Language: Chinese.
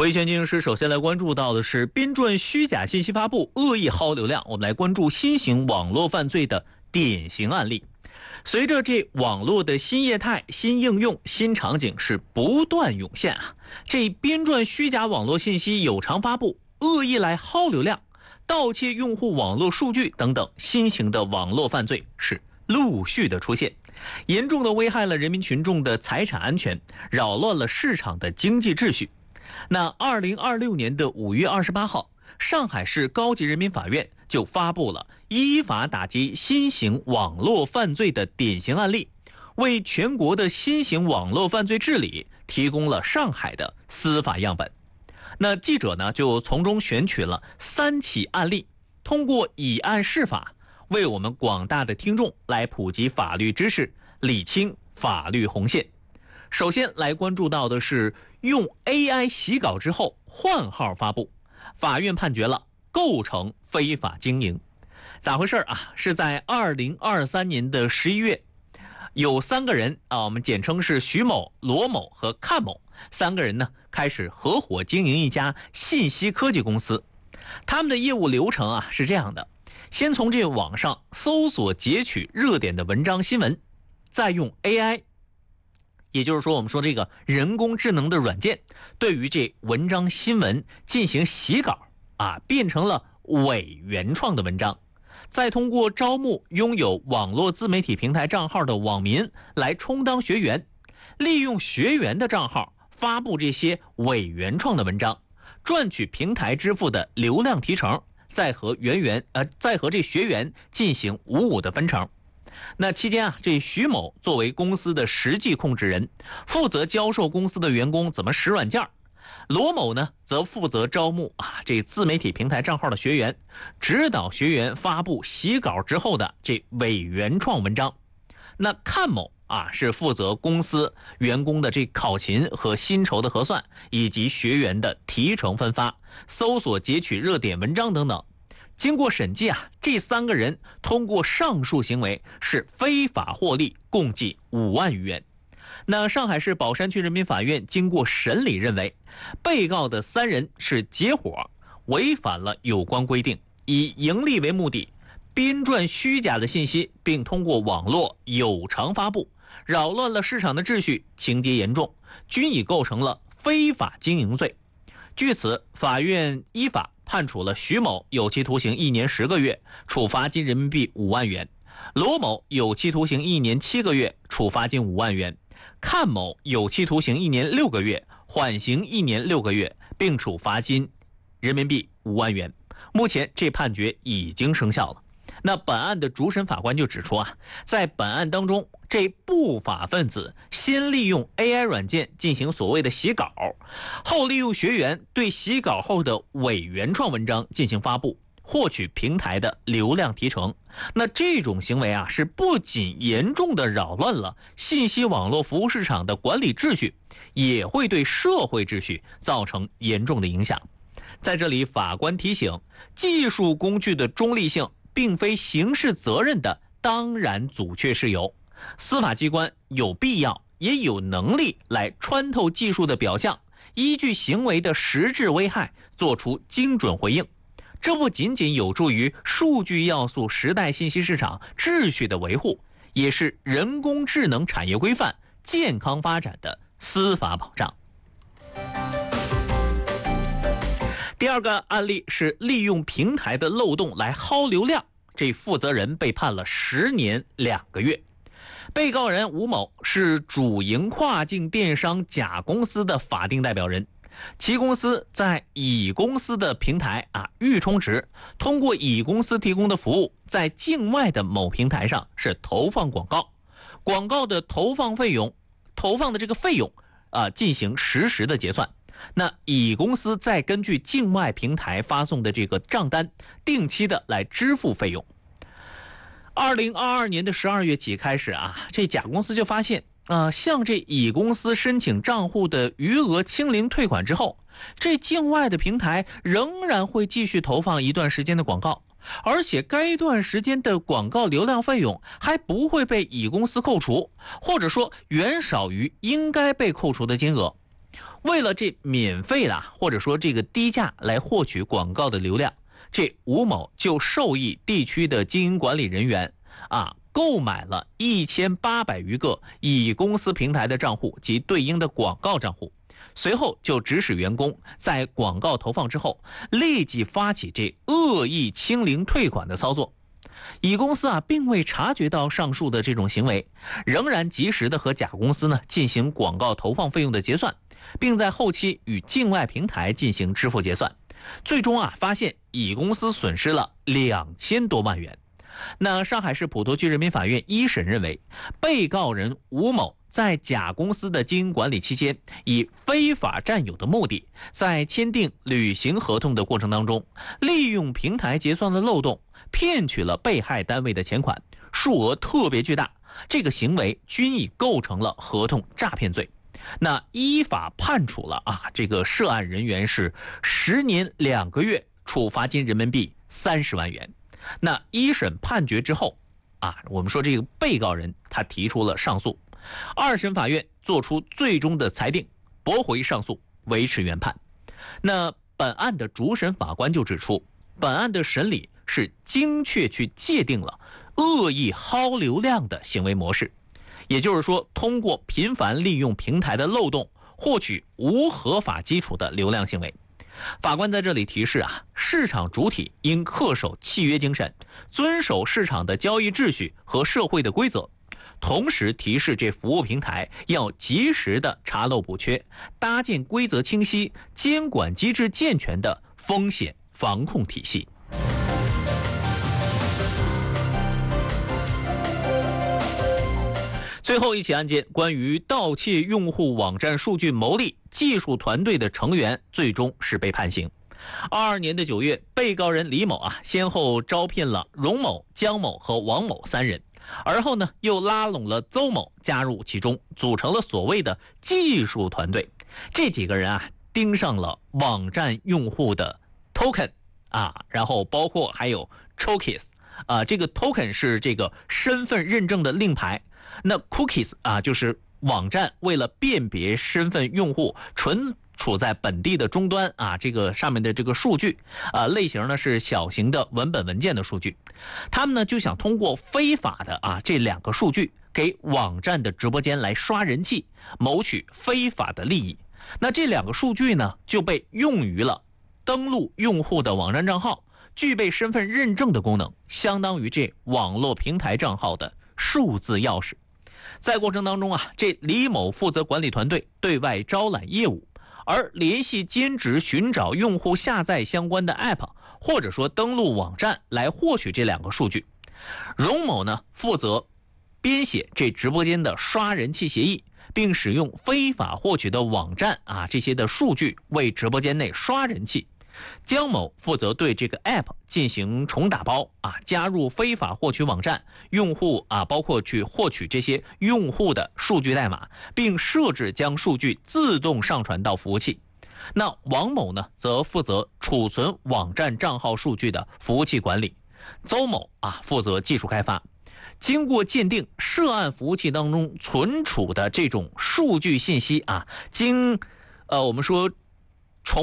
维权经营师首先来关注到的是编撰虚假信息发布，恶意薅流量。我们来关注新型网络犯罪的典型案例。随着这网络的新业态、新应用、新场景是不断涌现啊，这编撰虚假网络信息有偿发布，恶意来薅流量，盗窃用户网络数据等等新型的网络犯罪是陆续的出现，严重的危害了人民群众的财产安全，扰乱了市场的经济秩序。那2026年的5月28号，上海市高级人民法院就发布了依法打击新型网络犯罪的典型案例，为全国的新型网络犯罪治理提供了上海的司法样本。那记者呢就从中选取了3起案例，通过以案释法，为我们广大的听众来普及法律知识，理清法律红线。首先来关注到的是用 AI 洗稿之后换号发布，法院判决了构成非法经营。咋回事啊？是在2023年的11月，有3个人我们简称是徐某、罗某和看某，3个人呢开始合伙经营一家信息科技公司。他们的业务流程是这样的：先从这网上搜索截取热点的文章新闻，再用 AI，也就是说我们说这个人工智能的软件，对于这文章新闻进行洗稿变成了伪原创的文章，再通过招募拥有网络自媒体平台账号的网民来充当学员，利用学员的账号发布这些伪原创的文章，赚取平台支付的流量提成，再和这学员进行55的分成。那期间这徐某作为公司的实际控制人，负责教授公司的员工怎么使软件。罗某呢则负责招募这自媒体平台账号的学员，指导学员发布洗稿之后的这伪原创文章。那看某是负责公司员工的这考勤和薪酬的核算，以及学员的提成分发、搜索截取热点文章等等。经过审计这3个人通过上述行为是非法获利共计5万余元。那上海市宝山区人民法院经过审理认为，被告的3人是结伙违反了有关规定，以盈利为目的，编撰虚假的信息，并通过网络有偿发布，扰乱了市场的秩序，情节严重，均已构成了非法经营罪。据此，法院依法判处了徐某有期徒刑1年10个月，处罚金人民币5万元；罗某有期徒刑1年7个月，处罚金5万元；看某有期徒刑1年6个月，缓刑1年6个月，并处罚金人民币5万元。目前这判决已经生效了。那本案的主审法官就指出在本案当中，这不法分子先利用 AI 软件进行所谓的洗稿，后利用学员对洗稿后的伪原创文章进行发布，获取平台的流量提成。那这种行为是不仅严重的扰乱了信息网络服务市场的管理秩序，也会对社会秩序造成严重的影响。在这里，法官提醒，技术工具的中立性并非刑事责任的当然阻却事由，司法机关有必要也有能力来穿透技术的表象，依据行为的实质危害做出精准回应。这不仅仅有助于数据要素时代信息市场秩序的维护，也是人工智能产业规范健康发展的司法保障。第2个案例是利用平台的漏洞来薅流量，这负责人被判了10年2个月。被告人吴某是主营跨境电商甲公司的法定代表人，其公司在乙公司的平台预充值，通过乙公司提供的服务，在境外的某平台上是投放广告，广告的投放的这个费用进行实时的结算。那乙公司再根据境外平台发送的这个账单，定期的来支付费用。2022年的12月起开始这甲公司就发现向这乙公司申请账户的余额清零退款之后，这境外的平台仍然会继续投放一段时间的广告，而且该段时间的广告流量费用还不会被乙公司扣除，或者说远少于应该被扣除的金额。 为了这免费或者说这个低价来获取广告的流量，这吴某就授意地区的经营管理人员购买了1800余个乙公司平台的账户及对应的广告账户，随后就指使员工在广告投放之后立即发起这恶意清零退款的操作。乙公司并未察觉到上述的这种行为，仍然及时的和甲公司呢进行广告投放费用的结算，并在后期与境外平台进行支付结算。最终发现乙公司损失了2000多万元。那上海市普陀区人民法院一审认为，被告人吴某在甲公司的经营管理期间，以非法占有的目的，在签订履行合同的过程当中，利用平台结算的漏洞，骗取了被害单位的钱款，数额特别巨大，这个行为均已构成了合同诈骗罪。那依法判处了这个涉案人员是10年2个月，处罚金人民币30万元。那一审判决之后我们说这个被告人他提出了上诉，二审法院作出最终的裁定，驳回上诉，维持原判。那本案的主审法官就指出，本案的审理是精确去界定了恶意薅流量的行为模式，也就是说，通过频繁利用平台的漏洞获取无合法基础的流量行为。法官在这里提示市场主体应恪守契约精神，遵守市场的交易秩序和社会的规则，同时提示这服务平台要及时的查漏补缺，搭建规则清晰、监管机制健全的风险防控体系。最后一起案件，关于盗窃用户网站数据牟利，技术团队的成员最终是被判刑。22年的9月，被告人李某先后招聘了荣某、姜某和王某3人，而后呢又拉拢了邹某加入其中，组成了所谓的技术团队。这几个人盯上了网站用户的 token 然后包括还有 cookies 这个 token 是这个身份认证的令牌。那 cookies 就是网站为了辨别身份用户存储在本地的终端这个上面的这个数据类型呢是小型的文本文件的数据，他们呢就想通过非法的这2个数据给网站的直播间来刷人气，谋取非法的利益。那这2个数据呢就被用于了登录用户的网站账号，具备身份认证的功能，相当于这网络平台账号的数字钥匙。在过程当中这李某负责管理团队对外招揽业务，而联系兼职寻找用户下载相关的 app 或者说登录网站来获取这2个数据。荣某呢负责编写这直播间的刷人气协议，并使用非法获取的网站这些的数据为直播间内刷人气。姜某负责对这个 app 进行重打包加入非法获取网站用户包括去获取这些用户的数据代码，并设置将数据自动上传到服务器。那王某呢则负责储存网站账号数据的服务器管理，邹某负责技术开发。经过鉴定，涉案服务器当中存储的这种数据信息经我们说